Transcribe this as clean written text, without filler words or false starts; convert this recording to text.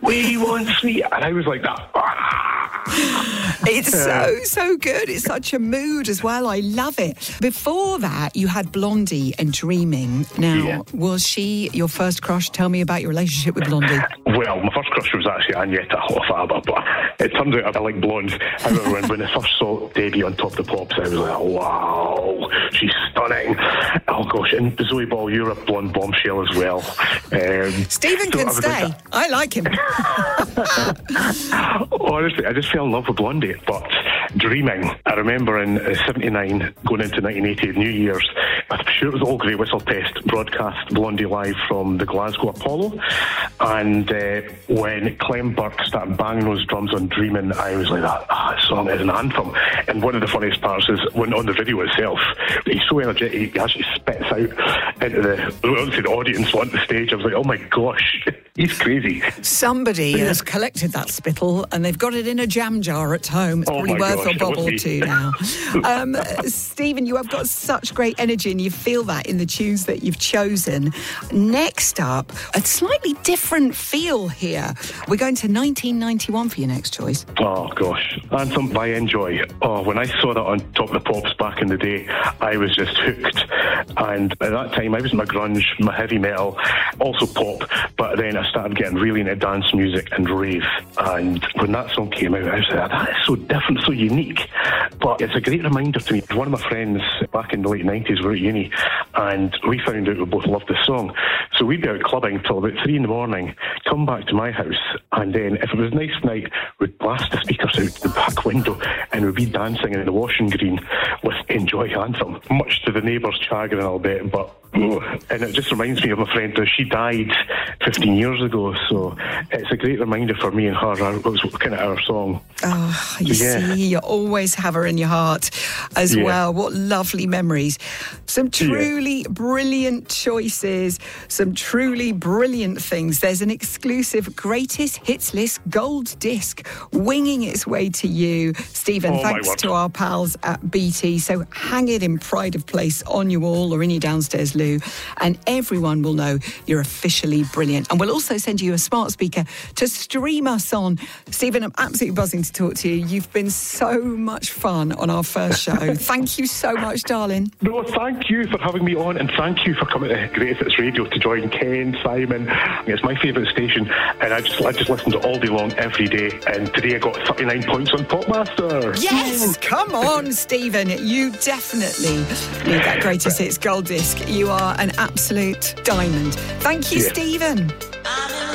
"We want sweet," and I was like that. It's so good. It's such a mood as well. I love it. Before that, you had Blondie and Dreaming. Now, was she your first crush? Tell me about your relationship with Blondie. Well, my first crush was actually Agneta of ABBA, but it turns out I like blondes. However, when I first saw Debbie on Top of the Pops, I was like, wow, she's stunning. Oh gosh, and Zoe Ball, you're a blonde bombshell as well. Stephen can stay. I like him. Honestly, I just fell in love with Blondie, but Dreaming, I remember in 79, going into 1980, New Year's, I'm sure it was All Grey Whistle Test, broadcast Blondie live from the Glasgow Apollo, and when Clem Burke started banging those drums on Dreaming, I was like, that song is an anthem. And one of the funniest parts is when on the video itself, he's so energetic, he actually spits out into the audience on the stage. I was like, oh my gosh, he's crazy. Somebody has collected that spittle and they've got it in a jam jar at home. It's probably worth a bob or two now. Stephen, you have got such great energy and you feel that in the tunes that you've chosen. Next up, a slightly different feel here. We're going to 1991 for your next choice. Oh gosh, Anthem by Enjoy. Oh, when I saw that on Top of the Pops back in the day, I was just hooked. And at that time, I was my grunge, my heavy metal, also pop. But then I started getting really into dance music and rave. And when that song came out, I was like, that is so different, so unique. But it's a great reminder to me. One of my friends back in the late 90s were at uni, and we found out we both loved this song. So we'd be out clubbing till about 3 a.m, come back to my house, and then if it was a nice night, we'd blast the speakers out the back window and we'd be dancing in the washing green with Enjoy Anthem, much to the neighbours' chagrin a bit, but and it just reminds me of my friend. She died 15 years ago, so it's a great reminder for me and her. It was kind of our song. Oh, you see, you always have her in your heart as well. What lovely memories. Some truly brilliant choices, some truly brilliant things. There's an exclusive greatest hits list gold disc winging its way to you, Stephen, thanks to our pals at BT. So hang it in pride of place on your wall or in your downstairs loo, and everyone will know you're officially brilliant. And we'll also send you a smart speaker to stream us on. Stephen, I'm absolutely buzzing to talk to you. You've been so much fun on our first show. Thank you so much, darling. No, thank you for having me on, and thank you for coming to Greatest Hits Radio to join Ken, Simon. It's my favourite station, and I just listen to it all day long, every day. And today I got 39 points on Popmaster. Yes, come on, Stephen. You definitely need that Greatest Hits gold disc. You are an absolute diamond. Thank you, Stephen.